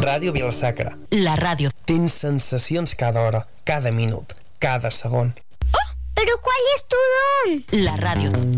Ràdio Vila-sacra. La ràdio. Tens sensacions cada hora, cada minut, cada segon. Oh, però qual és tu d'on? La ràdio.